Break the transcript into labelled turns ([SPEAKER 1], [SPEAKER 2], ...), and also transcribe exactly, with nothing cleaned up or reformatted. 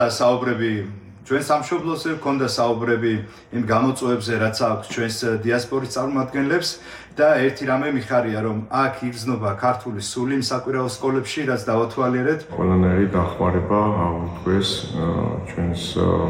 [SPEAKER 1] საუბრები ჩვენ სამშობლოზე, გქონდა საუბრები იმ გამოწვევებზე, რაც აქვს ჩვენს დიასპორის წარმომადგენლებს და ერთი რამე მიხარია, რომ აქ იგრძნობა ქართული სული იმ საკვირაო სკოლებში, რაც დავათვალიერეთ.
[SPEAKER 2] ყველანაირი დახმარება აუდგეს ჩვენს